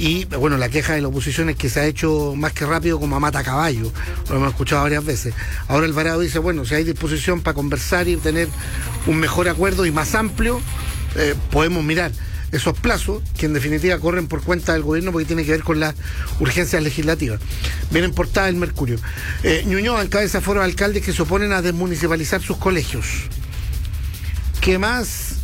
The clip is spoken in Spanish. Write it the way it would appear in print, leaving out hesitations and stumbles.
Y bueno, la queja de la oposición es que se ha hecho más que rápido como a mata caballo, lo hemos escuchado varias veces. Ahora Alvarado dice, bueno, si hay disposición para conversar y tener un mejor acuerdo y más amplio, podemos mirar esos plazos, que en definitiva corren por cuenta del gobierno porque tiene que ver con las urgencias legislativas. Viene en portada el Mercurio. Ñuñoa encabeza foro de alcaldes que se oponen a desmunicipalizar sus colegios. ¿Qué más?